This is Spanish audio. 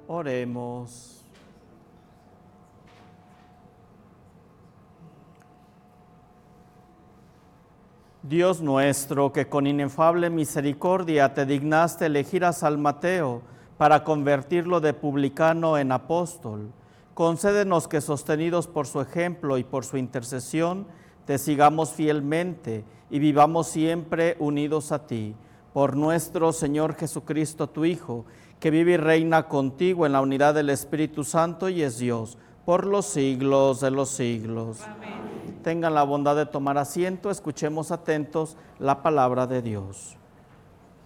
Oremos. Dios nuestro, que con inefable misericordia te dignaste elegir a San Mateo para convertirlo de publicano en apóstol, concédenos que, sostenidos por su ejemplo y por su intercesión, te sigamos fielmente y vivamos siempre unidos a ti. Por nuestro Señor Jesucristo, tu Hijo, que vive y reina contigo en la unidad del Espíritu Santo y es Dios, por los siglos de los siglos. Amén. Tengan la bondad de tomar asiento, escuchemos atentos la palabra de Dios.